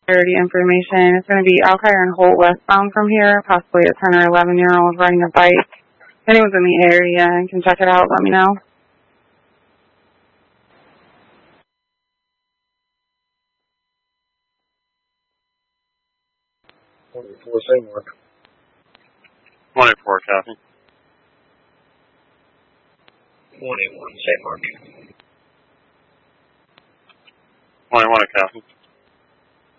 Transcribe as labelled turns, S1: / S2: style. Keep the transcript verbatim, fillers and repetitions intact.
S1: Security information. It's going to be Alkire and Holt westbound from here, possibly a ten or eleven year old riding a bike. If anyone's in the area and can check it out, let me know.
S2: twenty-four, same mark.
S3: twenty-four, copy.
S2: twenty-one, same mark.
S3: twenty-one, copy.